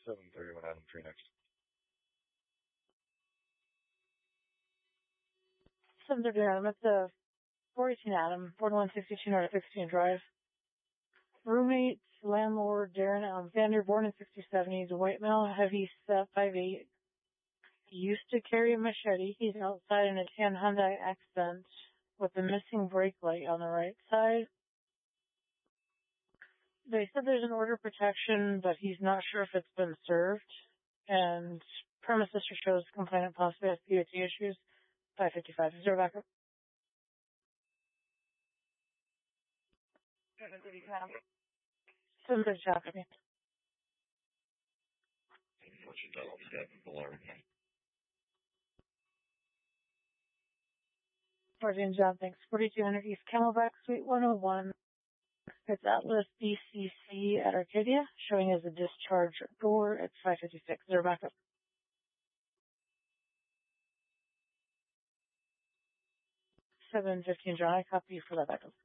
731 Adam Tree next. 730 Adam, it's a 418 Adam, 4162 North 16 Drive. Roommate, landlord, Darren Alexander, born in 67. He's a white male, heavy set, 5'8". He used to carry a machete. He's outside in a tan Hyundai Accent with a missing brake light on the right side. They said there's an order of protection, but he's not sure if it's been served. And premise history shows complainant possibly has POT issues. 555. Is there a backup? 730 Adam. 730 traffic. Sergeant John, thanks. 4200 East Camelback, Suite 101. It's Atlas BCC at Arcadia, showing as a discharge door at 556. Is there a backup? 715 John, I copy you for that backup.